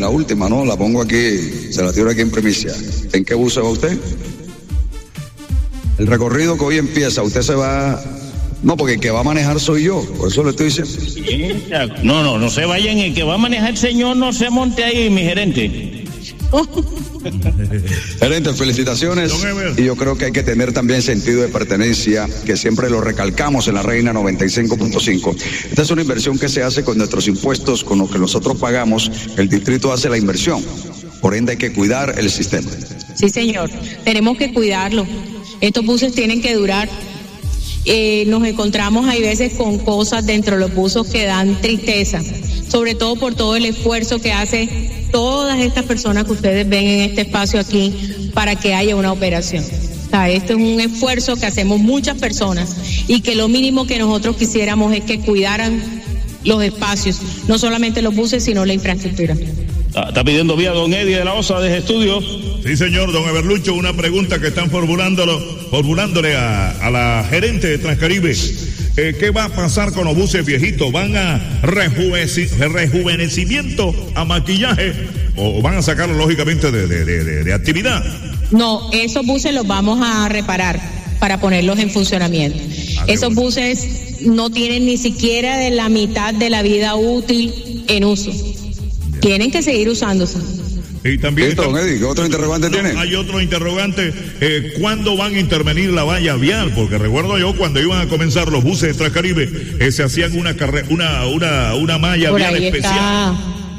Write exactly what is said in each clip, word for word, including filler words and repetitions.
la última, ¿no? La pongo aquí, se la tiro aquí en primicia. ¿En qué bus se va usted? El recorrido que hoy empieza, usted se va... No, porque el que va a manejar soy yo, por eso le estoy diciendo. No, no, no se vayan, el que va a manejar el señor no se monte ahí, mi gerente. Gerente, felicitaciones. Y yo creo que hay que tener también sentido de pertenencia, que siempre lo recalcamos en la Reina noventa y cinco punto cinco. Esta es una inversión que se hace con nuestros impuestos, con lo que nosotros pagamos. El distrito hace la inversión, por ende hay que cuidar el sistema. Sí, señor, tenemos que cuidarlo. Estos buses tienen que durar. Eh, nos encontramos hay veces con cosas dentro de los buses que dan tristeza, sobre todo por todo el esfuerzo que hace todas estas personas que ustedes ven en este espacio aquí para que haya una operación. O sea, esto es un esfuerzo que hacemos muchas personas y que lo mínimo que nosotros quisiéramos es que cuidaran los espacios, no solamente los buses, sino la infraestructura. Está pidiendo vía don Eddie de la Osa de Estudios. Sí, señor, don Everlucho, una pregunta que están formulándolo, formulándole a, a la gerente de Transcaribe. Eh, ¿Qué va a pasar con los buses viejitos? ¿Van a rejuveneci- rejuvenecimiento, a maquillaje, o van a sacarlo lógicamente de, de, de, de actividad? No, esos buses los vamos a reparar para ponerlos en funcionamiento. Ah, esos bueno. buses no tienen ni siquiera de la mitad de la vida útil en uso. Ya. Tienen que seguir usándose. Y también ¿Listo, don Eddie? ¿Qué otro interrogante no, tiene? Hay otro interrogante. Eh, ¿Cuándo van a intervenir la valla vial? Porque recuerdo yo cuando iban a comenzar los buses de Transcaribe, eh, se hacían una carre- una una una malla por vial ahí especial.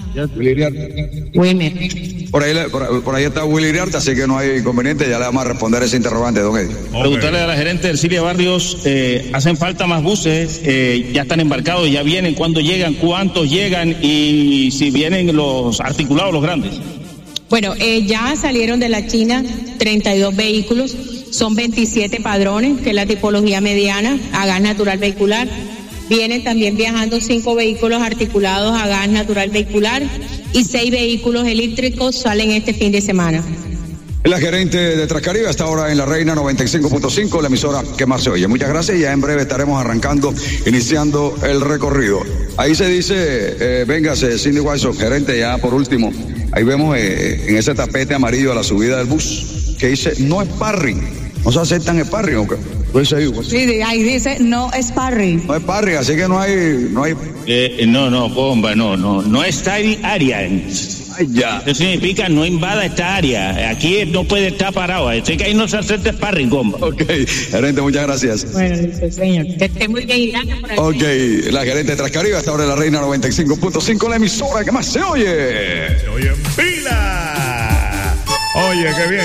Wilmer. Por ahí, por, por ahí está Willy Iriarte, así que no hay inconveniente. Ya le vamos a responder ese interrogante, don Eddie. Okay. Preguntarle a la gerente de Ercilia Barrios, eh, hacen falta más buses, eh, ya están embarcados, ya vienen, ¿cuándo llegan? ¿Cuántos llegan? Y si vienen los articulados, los grandes. Bueno, eh, ya salieron de la China treinta y dos vehículos, son veintisiete padrones, que es la tipología mediana, a gas natural vehicular. Vienen también viajando cinco vehículos articulados a gas natural vehicular y seis vehículos eléctricos salen este fin de semana. La gerente de Transcaribe hasta ahora en la Reina noventa y cinco punto cinco, la emisora que más se oye. Muchas gracias y ya en breve estaremos arrancando, iniciando el recorrido. Ahí se dice, eh, véngase, Cindy Wilson, gerente, ya por último. Ahí vemos eh, en ese tapete amarillo a la subida del bus que dice no sparring. No se aceptan sparring, ¿o qué? Pues ahí, pues. Sí, ahí dice no sparring. No sparring, así que no hay, no hay. Eh, no, no, bomba, no, no, no está en área. Ay, ya. Eso significa no invada esta área. Aquí no puede estar parado. Así que ahí no se acepta sparring, bomba. Ok, gerente, muchas gracias. Bueno, dice señor. Que esté muy bien y gracias por Ok, la gerente de Transcaribe hasta ahora en la Reina noventa y cinco punto cinco, la emisora que más se oye. Se oye en pila. Oye, qué bien.